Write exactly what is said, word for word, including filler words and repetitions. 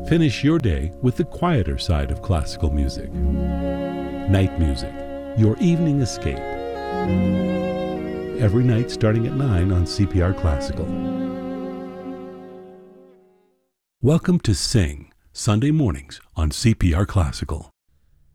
Finish your day with the quieter side of classical music. Night Music, your evening escape. Every night starting at nine on C P R Classical. Welcome to Sing, Sunday mornings on C P R Classical.